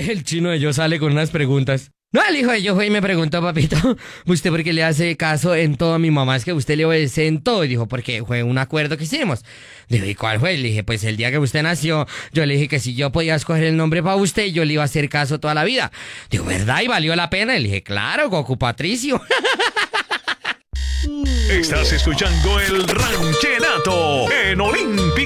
El chino de yo sale con unas preguntas. No, el hijo de yo fue y me preguntó, papito, ¿usted por qué le hace caso en todo a mi mamá? Es que usted le obedece en todo. Y dijo, porque fue un acuerdo que hicimos. Dijo, ¿y cuál fue? Le dije, pues el día que usted nació, yo le dije que si yo podía escoger el nombre para usted, yo le iba a hacer caso toda la vida. Dijo, ¿verdad? ¿Y valió la pena? Le dije, claro, Goku Patricio. Estás escuchando el Ranchenato en Olímpico.